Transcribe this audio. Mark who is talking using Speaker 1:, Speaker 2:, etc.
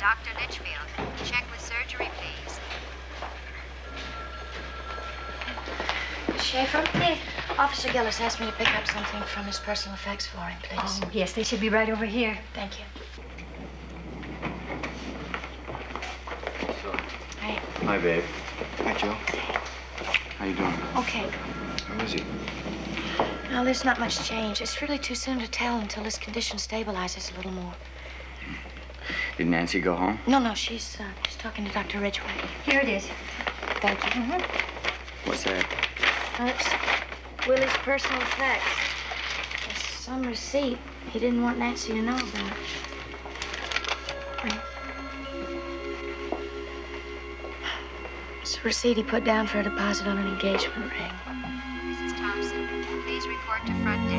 Speaker 1: Dr. Litchfield. Check with surgery, please.
Speaker 2: Schaefer? Yes. Officer Gillis asked me to pick up something from his personal effects for him, please.
Speaker 3: Oh, yes, they should be right over here.
Speaker 2: Thank you.
Speaker 4: So.
Speaker 2: Hey.
Speaker 4: Hi, babe. Hi, Joe. How you doing?
Speaker 2: Okay.
Speaker 4: How is he?
Speaker 2: Now, there's not much change. It's really too soon to tell until his condition stabilizes a little more.
Speaker 4: Did Nancy go home?
Speaker 2: No, she's talking to Dr. Ridgway.
Speaker 3: Here it is.
Speaker 2: Thank you.
Speaker 4: What's that?
Speaker 2: It's Willie's personal effects. There's some receipt he didn't want Nancy to know about. It's a receipt he put down for a deposit on an engagement ring.
Speaker 1: Mrs. Thompson, please report to front desk.